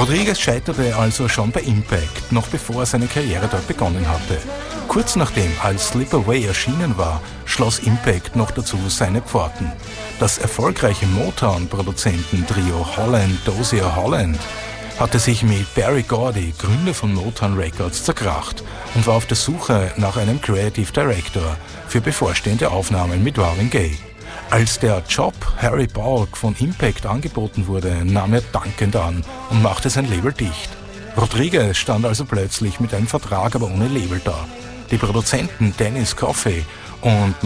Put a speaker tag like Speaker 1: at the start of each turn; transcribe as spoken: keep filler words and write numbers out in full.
Speaker 1: Rodriguez scheiterte also schon bei Impact, noch bevor er seine Karriere dort begonnen hatte. Kurz nachdem als Slip Away erschienen war, schloss Impact noch dazu seine Pforten. Das erfolgreiche Motown-Produzententrio Holland Dozier Holland hatte sich mit Berry Gordy, Gründer von Motown Records, zerkracht und war auf der Suche nach einem Creative Director für bevorstehende Aufnahmen mit Marvin Gaye. Als der Job Harry Balk von Impact angeboten wurde, nahm er dankend an und machte sein Label dicht. Rodriguez stand also plötzlich mit einem Vertrag, aber ohne Label da. Die Produzenten Dennis Coffey und